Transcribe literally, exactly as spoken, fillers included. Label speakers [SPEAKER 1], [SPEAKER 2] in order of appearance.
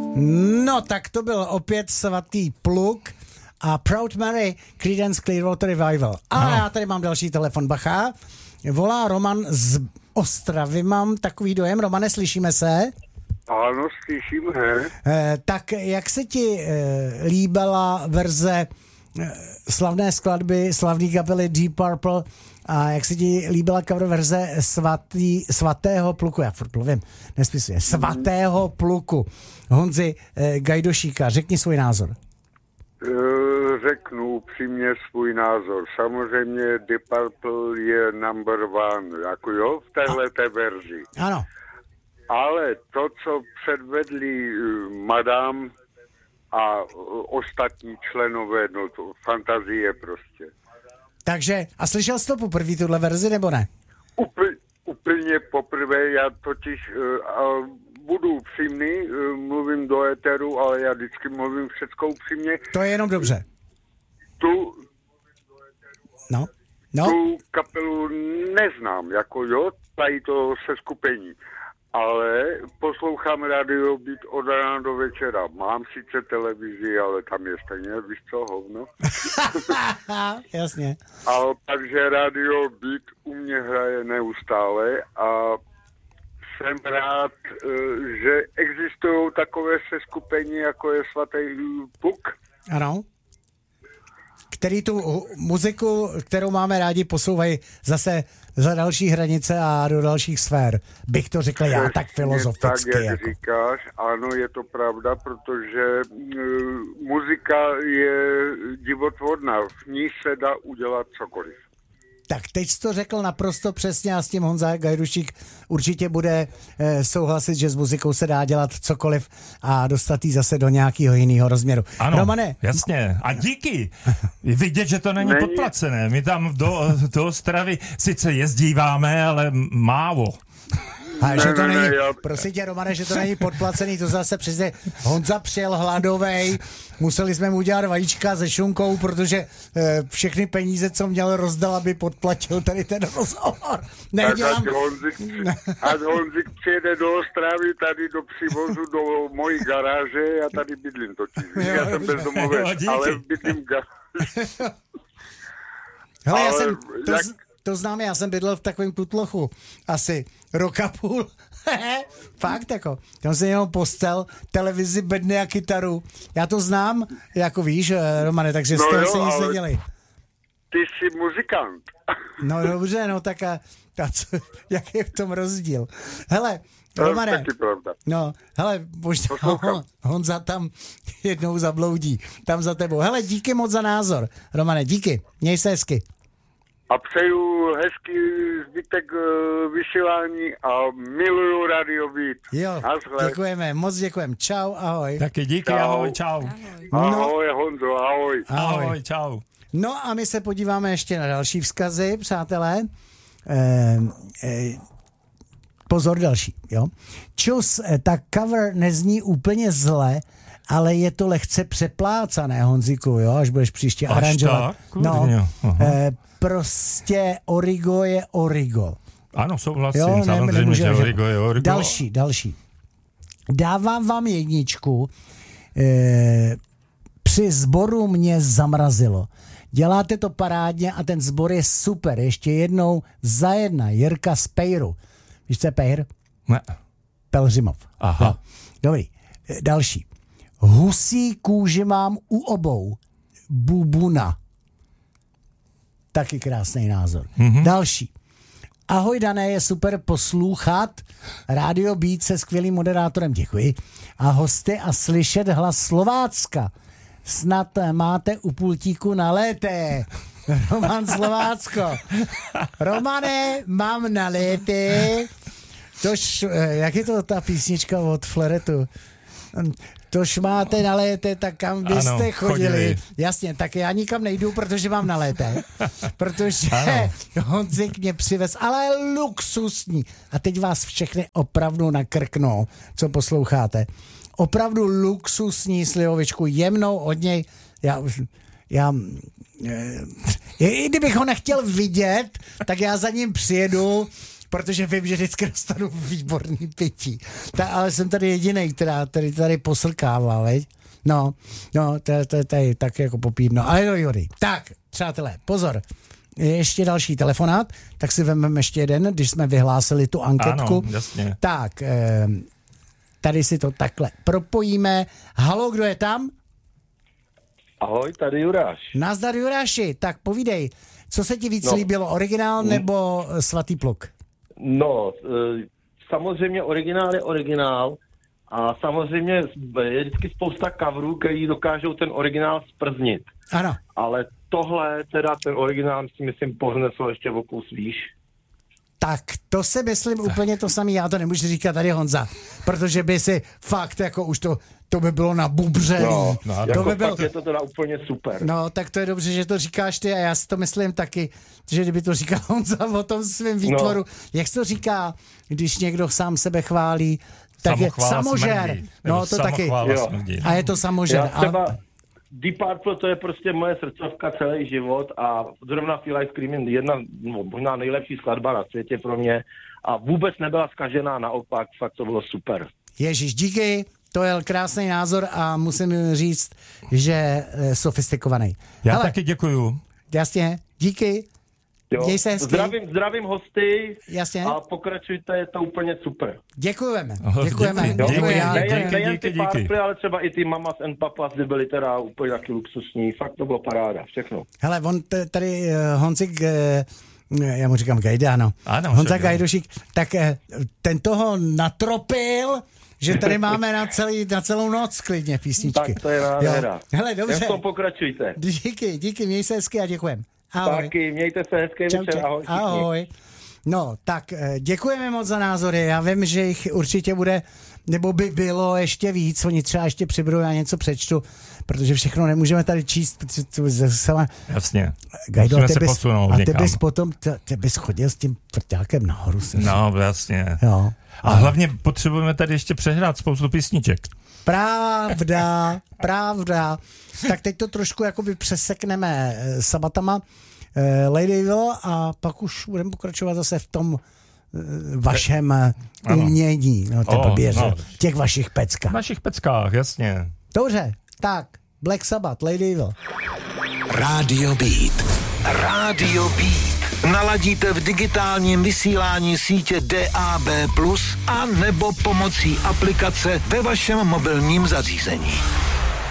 [SPEAKER 1] No, tak to byl opět svatý Pluk a Proud Mary, Creedence Clearwater Revival. A no. Já tady mám další telefon, bacha. Volá Roman z Ostravy, mám takový dojem. Romane, slyšíme se?
[SPEAKER 2] Ano, slyšíme.
[SPEAKER 1] Eh, tak jak se ti eh, líbila verze eh, slavné skladby, slavný kapely Deep Purple a jak se ti líbila cover verze svatý, svatého Pluku, já furt mluvím, nespisuje, svatého Pluku Honzy eh, Gajdošíka, řekni svůj názor.
[SPEAKER 2] Řeknu upřímně svůj názor. Samozřejmě Deep Purple je number one, jako jo, v téhleté verzi.
[SPEAKER 1] Ano.
[SPEAKER 2] Ale to, co předvedli Madame a ostatní členové, no to fantazie prostě.
[SPEAKER 1] Takže, a slyšel jsi to poprvé, tuhle verzi, nebo ne?
[SPEAKER 2] Úplně, úplně poprvé, já totiž uh, budu upřímný, uh, mluvím do éteru, ale já vždycky mluvím všecko upřímně.
[SPEAKER 1] To je jenom dobře.
[SPEAKER 2] Tu,
[SPEAKER 1] no. No.
[SPEAKER 2] tu kapelu neznám, jako jo, tady to seskupení. Ale poslouchám Radio Beat od rána do večera. Mám sice televizi, ale tam je stejně, víš co, hovno.
[SPEAKER 1] Jasně.
[SPEAKER 2] A takže Radio Beat u mě hraje neustále a jsem rád, že existují takové seskupení, jako je Svatý Pluk.
[SPEAKER 1] Ano. Který tu muziku, kterou máme rádi, posouvají zase za další hranice a do dalších sfér. Bych to řekl já tak filozoficky.
[SPEAKER 2] Tak, jak
[SPEAKER 1] jako.
[SPEAKER 2] říkáš, ano, je to pravda, protože uh, muzika je divotvorná, v ní se dá udělat cokoliv.
[SPEAKER 1] Tak teď jsi to řekl naprosto přesně a s tím Honza Gajdušík určitě bude eh, souhlasit, že s muzikou se dá dělat cokoliv a dostat jí zase do nějakého jiného rozměru.
[SPEAKER 3] Ano,
[SPEAKER 1] Romane,
[SPEAKER 3] jasně. A díky. Vidět, že to není, není podplacené. My tam do, do Ostravy sice jezdíváme, ale málo.
[SPEAKER 1] A
[SPEAKER 2] ne,
[SPEAKER 1] že to
[SPEAKER 2] ne,
[SPEAKER 1] není,
[SPEAKER 2] ne, já...
[SPEAKER 1] prosím tě, Romane, že to není podplacený, to zase přesně Honza přijel hladovej, museli jsme mu udělat vajíčka se šunkou, protože eh, všechny peníze, co měl, rozdal, aby podplatil tady ten rozhovor.
[SPEAKER 2] Nedělám... Tak ať Honzik přijede do Ostravy, tady do přivozu, do mojí garáže, já tady bydlím totiž. Já jsem bezdomovec, ale bydlím garáže.
[SPEAKER 1] Hele, já jsem... To jak... To znám, já jsem bydlel v takovém tutlochu asi rok a půl. Fakt jako. Tam jsem měl postel, televizi, bedny a kytaru. Já to znám, jako víš, Romane, takže no z toho jo, se nic nedělej.
[SPEAKER 2] Ty jsi muzikant.
[SPEAKER 1] No dobře, no tak a, a co, jak je v tom rozdíl? Hele, Romane, no, hele, možná Hon, Honza tam jednou zabloudí, tam za tebou. Hele, díky moc za názor. Romane, díky, měj se hezky.
[SPEAKER 2] A přeju hezký zbytek uh, vysílání a miluju Radio Beat.
[SPEAKER 1] Jo,
[SPEAKER 2] Naschle.
[SPEAKER 1] Děkujeme, moc děkujeme. Čau, ahoj.
[SPEAKER 3] Taky díky,
[SPEAKER 2] čau.
[SPEAKER 3] ahoj, čau.
[SPEAKER 2] Ahoj, no. ahoj Honzo, ahoj.
[SPEAKER 3] ahoj. Ahoj, čau.
[SPEAKER 1] No a my se podíváme ještě na další vzkazy, přátelé. Eh, eh, pozor, další, jo. Čus, ta cover nezní úplně zle, ale je to lehce přeplácané, Honziku, jo, až budeš příště
[SPEAKER 3] až
[SPEAKER 1] aranžovat.
[SPEAKER 3] Tak?
[SPEAKER 1] No, eh, prostě Origo je Origo.
[SPEAKER 3] Ano, souhlasím,
[SPEAKER 1] jo,
[SPEAKER 3] samozřejmě,
[SPEAKER 1] ne,
[SPEAKER 3] že Origo je Origo.
[SPEAKER 1] Další, další. Dávám vám jedničku. Eh, při sboru mě zamrazilo. Děláte to parádně a ten sbor je super. Ještě jednou za jedna. Jirka z Pejru. Víš, co je Pejr?
[SPEAKER 3] Ne.
[SPEAKER 1] Pelhřimov.
[SPEAKER 3] Aha.
[SPEAKER 1] No. Dobrý. Eh, další. Husí kůži mám u obou. Bubuna. Taky krásný názor. Mm-hmm. Další. Ahoj Dané, je super poslouchat Radio Beat se skvělým moderátorem. Děkuji. A hosty a slyšet hlas Slovácka. Snad máte u pultíku nalété. Roman Slovácko. Romane, mám nalété. Tož, jak je to ta písnička od Fleretu? Tož máte nalété, tak kam byste ano, chodili. chodili. Jasně, tak já nikam nejdu, protože mám nalété. Protože Honzik mě přivez, ale luxusní. A teď vás všechny opravdu nakrknou, co posloucháte. Opravdu luxusní slivovičku, jemnou od něj. Já už... Já... I kdybych ho nechtěl vidět, tak já za ním přijedu, protože vím, že vždycky dostanu výborný pití. Ta, ale jsem tady jedinej, která tady, tady poslkává, veď? No, no, to, to, to je tak jako popívno. Ale jo, Jury. Tak, přátelé, pozor. Ještě další telefonát, tak si vezmeme ještě jeden, když jsme vyhlásili tu anketku.
[SPEAKER 3] Ano, jasně.
[SPEAKER 1] Tak, eh, tady si to takhle propojíme. Halo, kdo je tam?
[SPEAKER 4] Ahoj, tady Juráš.
[SPEAKER 1] Nazdar, Juráši. Tak povídej, co se ti víc no. líbilo, originál nebo Svatý pluk?
[SPEAKER 4] No, samozřejmě originál je originál a samozřejmě je vždycky spousta coverů, který dokážou ten originál sprznit.
[SPEAKER 1] Ano.
[SPEAKER 4] Ale tohle, teda ten originál, si myslím, pohnesl ještě o kus výš.
[SPEAKER 1] Tak to si myslím úplně to samé, já to nemůžu říkat tady Honza, protože by si fakt jako už to, to by bylo na bubře.
[SPEAKER 4] No,
[SPEAKER 1] no,
[SPEAKER 4] jako
[SPEAKER 1] to by bylo...
[SPEAKER 4] je to teda úplně super.
[SPEAKER 1] No, tak to je dobře, že to říkáš ty a já si to myslím taky, že kdyby to říkal Honza o tom svém výtvoru, no. Jak se to říká, když někdo sám sebe chválí, tak je samožér.
[SPEAKER 3] Smrdí,
[SPEAKER 1] no, to taky. A je to samožér.
[SPEAKER 4] Já třeba Deep Purple, to je prostě moje srdcovka celý život a zrovna Feel Like Screaming jedna, no, možná nejlepší skladba na světě pro mě a vůbec nebyla zkažená, naopak, fakt to bylo super.
[SPEAKER 1] Ježíš, díky, to je krásný názor a musím říct, že je sofistikovaný.
[SPEAKER 3] Já
[SPEAKER 1] Hele,
[SPEAKER 3] taky děkuju.
[SPEAKER 1] Jasně, díky.
[SPEAKER 4] Jo.
[SPEAKER 1] Děj se hezky.
[SPEAKER 4] Zdravím, zdravím hosty.
[SPEAKER 1] Jasně.
[SPEAKER 4] A pokračujte, je to úplně super.
[SPEAKER 1] Děkujeme.
[SPEAKER 3] Oh,
[SPEAKER 1] Děkujeme.
[SPEAKER 3] Díky,
[SPEAKER 1] Děkuji.
[SPEAKER 3] díky,
[SPEAKER 1] Já,
[SPEAKER 3] díky,
[SPEAKER 4] Nejen, nejen
[SPEAKER 3] díky,
[SPEAKER 4] ty
[SPEAKER 3] díky.
[SPEAKER 4] párply, ale třeba i ty Mamas and Papas, ty byly teda úplně taky luxusní. Fakt to bylo paráda, všechno.
[SPEAKER 1] Hele, on t- tady uh, Honzik, uh, já mu říkám Gajda, ano.
[SPEAKER 3] Ano,
[SPEAKER 1] Honza
[SPEAKER 3] však,
[SPEAKER 1] Gajdošík, tak uh, ten toho natropil, že tady máme na, celý, na celou noc klidně písničky.
[SPEAKER 4] Tak to je nádhera.
[SPEAKER 1] Hele, dobře.
[SPEAKER 4] Jak to pokračujte.
[SPEAKER 1] Díky, díky, měj se hezky a děkujem. Ahoj.
[SPEAKER 4] Taky, mějte se hezký
[SPEAKER 1] Čau,
[SPEAKER 4] večer,
[SPEAKER 1] čau.
[SPEAKER 4] ahoj. všichni.
[SPEAKER 1] Ahoj. No, tak děkujeme moc za názory. Já vím, že jich určitě bude, nebo by bylo ještě víc. Oni třeba ještě přibudou, já něco přečtu, protože všechno nemůžeme tady číst.
[SPEAKER 3] Jasně.
[SPEAKER 1] Gajdo,
[SPEAKER 3] Musíme
[SPEAKER 1] a ty
[SPEAKER 3] se
[SPEAKER 1] bys,
[SPEAKER 3] posunout
[SPEAKER 1] a ty
[SPEAKER 3] někam.
[SPEAKER 1] bys potom, ty, ty bys chodil s tím vrťákem nahoru.
[SPEAKER 3] No, jasně.
[SPEAKER 1] Jo.
[SPEAKER 3] A hlavně potřebujeme tady ještě přehrát spoustu písniček.
[SPEAKER 1] Pravda, pravda. Tak teď to trošku jakoby přesekneme eh, sabatama eh, Lady Evil a pak už budeme pokračovat zase v tom eh, vašem eh, umění, no,
[SPEAKER 3] O,
[SPEAKER 1] baběře,
[SPEAKER 3] no.
[SPEAKER 1] v těch vašich peckách.
[SPEAKER 3] V našich peckách, jasně.
[SPEAKER 1] Dobře, tak, Black Sabbath, Lady Evil.
[SPEAKER 5] Rádio Beat. Rádio Beat. Naladíte v digitálním vysílání sítě D A B plus, a nebo pomocí aplikace ve vašem mobilním zařízení.